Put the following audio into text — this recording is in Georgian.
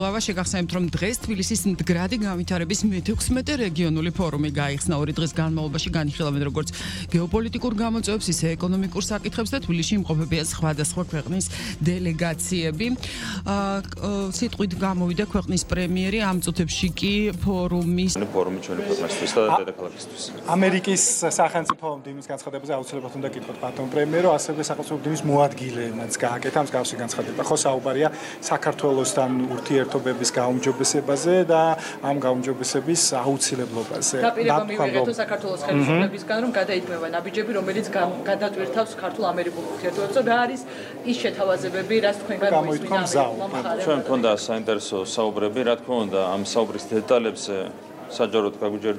შეგახსენებთ, რომ დღეს თბილისის მდგრადი განვითარების მე-16 რეგიონული ფორუმი გაიხსნა. 2 დღის განმავლობაში განიხილავენ როგორც გეოპოლიტიკურ გამოწვევებს, ისე ეკონომიკურ საკითხებს და თბილისში იმყოფებიან სხვადასხვა ქვეყნის დელეგაციები. სიტყვით გამოვიდა ქვეყნის პრემიერი, ამ წუთებში კი ფორუმი ჩვენი ქვეყნისთვის და დედაქალაქისთვის. ამერიკის სახელმწიფო მდივნის განცხადებაზე აუცილებლად უნდა გითხოთ ბატონ პრემიერო, ასევე სახელმწიფო მდივნის მოადგილეებმაც გააკეთა მსგავსი განცხადება. ხო საუბარია საქართველოსთან ურთიერთობების გაუმჯობესებაზე და ამ გაუმჯობესების აუცილებლობაზე. დაპირება მივიღეთო საქართველოს ხელისუფლებისგან, რომ გადაიქმევა ნაბიჯები, რომელიც გადატვირთავს ქართულ-ამერიკულ ურთიერთობებს. რა არის ის შეთავაზებები, რაც თქვენ გამოიწვია? ჩვენ მქონდა საინტერესო საუბრები, რა თქმა უნდა, ამ საუბრის დეტალებზე საჯაროდ გაგვიჯერდა